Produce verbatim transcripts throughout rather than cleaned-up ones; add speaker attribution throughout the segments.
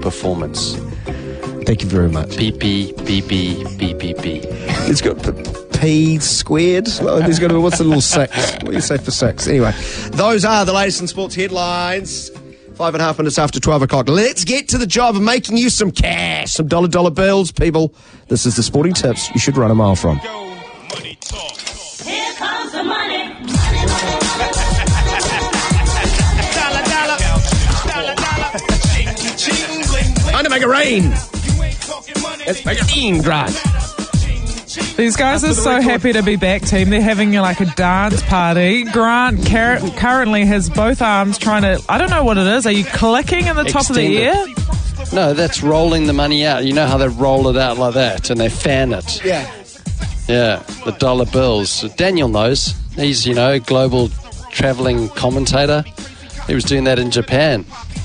Speaker 1: performance.
Speaker 2: Thank you very much.
Speaker 1: B B, B B, B B, B.
Speaker 2: It's got P squared. Well, there's got to, what's the little six? What do you say for six? Anyway, those are the latest in sports headlines. Five and a half minutes after twelve o'clock. Let's get to the job of making you some cash, some dollar dollar bills, people. This is the Sporting Tips you should run a mile from.
Speaker 3: Here comes the money. Dollar, dollar. Dollar, dollar.
Speaker 2: Time to make it rain. Let's make it rain, Grant.
Speaker 4: These guys are so happy to be back, team. They're having like a dance party. Grant car- currently has both arms trying to... I don't know what it is. Are you clicking in the top
Speaker 1: Extend
Speaker 4: of the
Speaker 1: it.
Speaker 4: ear?
Speaker 1: No, that's rolling the money out. You know how they roll it out like that and they fan it.
Speaker 2: Yeah.
Speaker 1: Yeah, the dollar bills. Daniel knows. He's, you know, a global travelling commentator. He was doing that in Japan.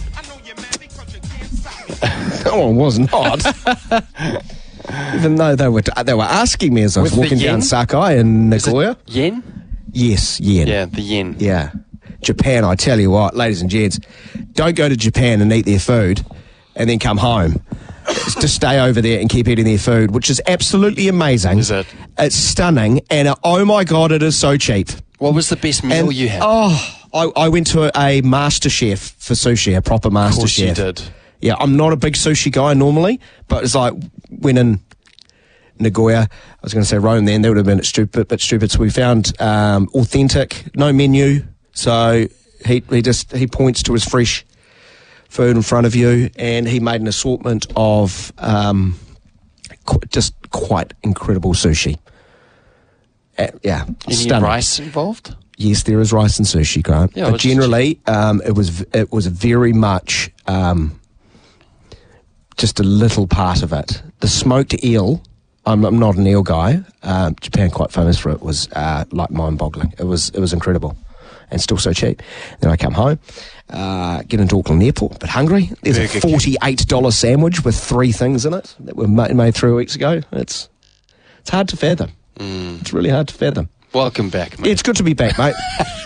Speaker 2: Oh, it was not. Even though they were they were asking me as I was
Speaker 1: With the
Speaker 2: walking down
Speaker 1: yen?
Speaker 2: Sakai in Nagoya.
Speaker 1: Yen?
Speaker 2: Yes, yen.
Speaker 1: Yeah, the yen.
Speaker 2: Yeah. Japan, I tell you what, ladies and gents, don't go to Japan and eat their food and then come home. It's to stay over there and keep eating their food, which is absolutely amazing.
Speaker 1: Is it?
Speaker 2: It's stunning, and uh, oh my God, it is so cheap.
Speaker 1: What was the best meal
Speaker 2: And,
Speaker 1: you had?
Speaker 2: Oh, I, I went to a, a master chef for sushi, a proper master
Speaker 1: of course
Speaker 2: chef.
Speaker 1: you did.
Speaker 2: Yeah, I'm not a big sushi guy normally, but it's like when in Nagoya, I was going to say Rome then, that would have been stupid, but stupid. So we found um, authentic, no menu. So he he just he points to his fresh food in front of you, and he made an assortment of um, qu- just quite incredible sushi. Uh, yeah,
Speaker 1: Any
Speaker 2: stunning.
Speaker 1: rice involved?
Speaker 2: Yes, there is rice and sushi, Grant.
Speaker 1: Yeah,
Speaker 2: but
Speaker 1: what's-
Speaker 2: generally, um, it was it was very much um, just a little part of it. The smoked eel. I'm, I'm not an eel guy. Um, Japan, quite famous for it, was uh, like mind-boggling. It was it was incredible, and still so cheap. Then I come home, uh, get into Auckland Airport, but hungry. There's
Speaker 1: Burger
Speaker 2: a
Speaker 1: King.
Speaker 2: forty-eight dollars sandwich with three things in it that were made, made three weeks ago. It's it's hard to fathom.
Speaker 1: Mm.
Speaker 2: It's really hard to fathom.
Speaker 1: Welcome back, mate.
Speaker 2: It's good to be back, mate.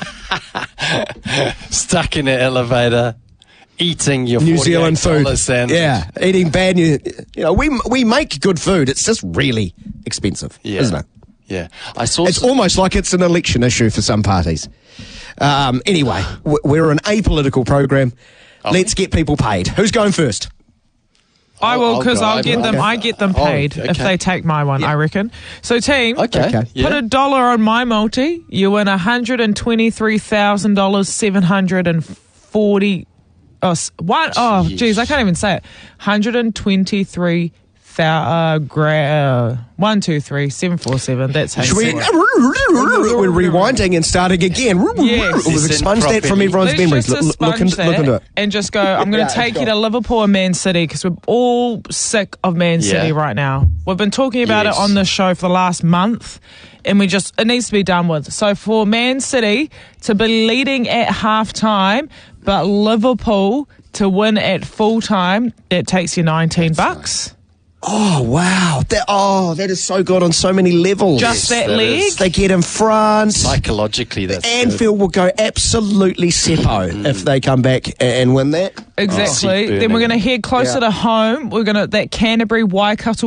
Speaker 1: Stuck in an elevator, eating your
Speaker 2: New Zealand food.
Speaker 1: forty-eight dollars sandwich.
Speaker 2: Yeah, eating bad new. You know, we we make good food. It's just really expensive,
Speaker 1: Yeah.
Speaker 2: isn't it?
Speaker 1: Yeah. I saw
Speaker 2: It's
Speaker 1: some-
Speaker 2: almost like it's an election issue for some parties. Um, anyway, w- we're an apolitical program.
Speaker 1: Oh.
Speaker 2: Let's get people paid. Who's going first?
Speaker 4: I
Speaker 1: I'll-
Speaker 4: will,
Speaker 1: I'll
Speaker 4: because
Speaker 1: go.
Speaker 4: I'll get them.
Speaker 2: Okay.
Speaker 4: I get them
Speaker 1: Oh,
Speaker 4: paid if
Speaker 1: okay.
Speaker 4: they take my one. I reckon. So, team,
Speaker 1: Okay.
Speaker 2: Okay.
Speaker 1: Yeah.
Speaker 4: put a dollar on my multi. You win one hundred and twenty-three thousand dollars, seven hundred and forty. Oh, s- what? Oh,
Speaker 1: Jeez.
Speaker 4: geez, I can't even say it. One hundred and twenty-three thousand. Uh, gra- uh, one, two, three, seven, four, seven. That's how you
Speaker 2: Should we,
Speaker 4: say it.
Speaker 2: we're rewinding and starting again.
Speaker 4: Yes.
Speaker 2: We've expunged that from everyone's
Speaker 4: Let's
Speaker 2: memories.
Speaker 4: just
Speaker 2: Look, look,
Speaker 4: expunge
Speaker 2: into, look
Speaker 4: that
Speaker 2: into it.
Speaker 4: and just go, I'm going
Speaker 2: Yeah,
Speaker 4: to take
Speaker 2: go
Speaker 4: you to
Speaker 2: on.
Speaker 4: Liverpool and Man City because we're all sick of Man
Speaker 1: Yeah.
Speaker 4: City right now. We've been talking about
Speaker 1: Yes.
Speaker 4: it on the show for the last month and we just, it needs to be done with. So for Man City to be leading at half time, but Liverpool to win at full time, that takes you nineteen bucks.
Speaker 2: Oh, wow. That, oh, that is so good on so many levels.
Speaker 4: Just that
Speaker 1: that
Speaker 4: leg.
Speaker 1: is-
Speaker 2: They get in front.
Speaker 1: Psychologically, that's good.
Speaker 2: Anfield will go absolutely seppo if they come back and win that.
Speaker 4: Exactly.
Speaker 1: Oh.
Speaker 4: Then we're going to head closer
Speaker 2: Yeah.
Speaker 4: to home. We're going to, that Canterbury Waikato